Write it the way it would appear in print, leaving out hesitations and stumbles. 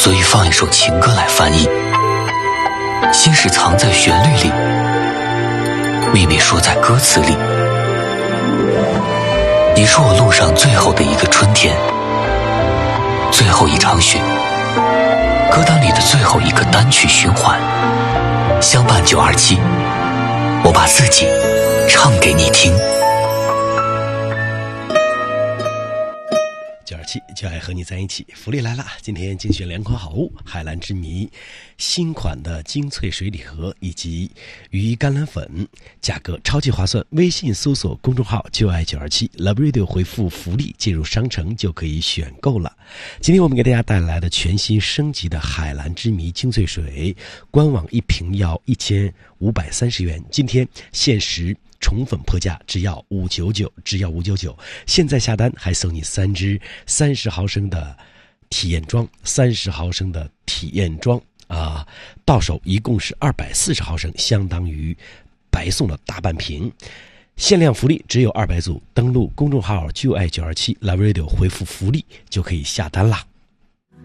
所以放一首情歌来翻译。心事藏在旋律里，秘密说在歌词里。你是我路上最后的一个春天，最后一场雪，歌单里的最后一个单曲循环。相伴927，我把自己唱给你听。 927就爱和你在一起，福利来了！今天精选2款好物：海蓝之谜新款的精粹水礼盒以及鱼甘蓝粉，价格超级划算。微信搜索公众号就爱927 Love Radio， 回复福利进入商城就可以选购了。今天我们给大家带来的全新升级的海蓝之谜精粹水，官网一瓶要1530元，今天限时宠粉破价，只要599，只要599。现在下单还送你3支30毫升的体验装，30毫升的体验装啊，到手一共是240毫升，相当于白送了大半瓶。限量福利只有200组，登录公众号就爱927 Love Radio， 回复福利就可以下单啦。